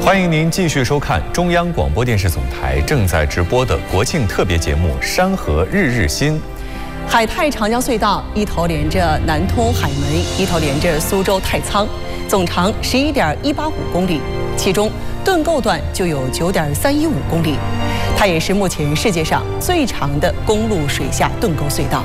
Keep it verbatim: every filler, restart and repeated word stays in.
欢迎您继续收看中央广播电视总台正在直播的国庆特别节目《山河日日新》。 海泰长江隧道一头连着南通海门，一头连着苏州太仓，总长十一点一八五公里，其中盾构段就有九点三一五公里。它也是目前世界上最长的公路水下盾构隧道。